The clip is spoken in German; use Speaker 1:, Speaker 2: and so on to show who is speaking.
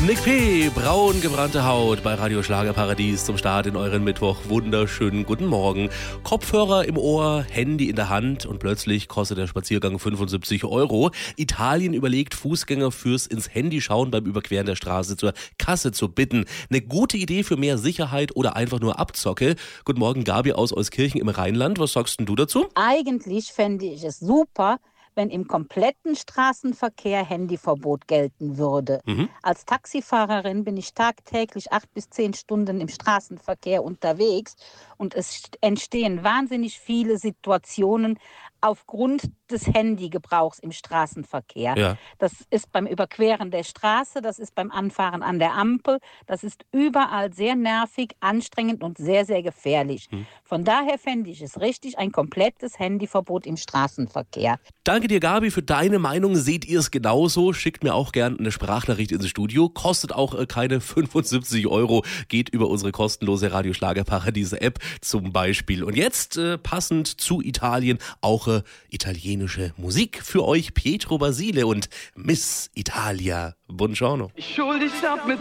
Speaker 1: Nick P., braun gebrannte Haut bei Radio Schlagerparadies zum Start in euren Mittwoch. Wunderschönen guten Morgen. Kopfhörer im Ohr, Handy in der Hand und plötzlich kostet der Spaziergang 75 €. Italien überlegt, Fußgänger fürs ins Handy schauen beim Überqueren der Straße zur Kasse zu bitten. Eine gute Idee für mehr Sicherheit oder einfach nur Abzocke. Guten Morgen, Gabi aus Euskirchen im Rheinland. Was sagst denn du dazu?
Speaker 2: Eigentlich fände ich es super, wenn im kompletten Straßenverkehr Handyverbot gelten würde. Als Taxifahrerin bin ich tagtäglich 8 bis 10 Stunden im Straßenverkehr unterwegs und es entstehen wahnsinnig viele Situationen aufgrund des Handygebrauchs im Straßenverkehr.
Speaker 1: Ja.
Speaker 2: Das ist beim Überqueren der Straße, das ist beim Anfahren an der Ampel, das ist überall sehr nervig, anstrengend und sehr, sehr gefährlich. Von daher fände ich es richtig, ein komplettes Handyverbot im Straßenverkehr.
Speaker 1: Danke dir, Gabi, für deine Meinung. Seht ihr es genauso? Schickt mir auch gerne eine Sprachnachricht ins Studio. Kostet auch keine 75 €. Geht über unsere kostenlose Radio Schlagerparadies App zum Beispiel. Und jetzt, passend zu Italien, auch italienische Musik für euch. Pietro Basile und Miss Italia. Buongiorno.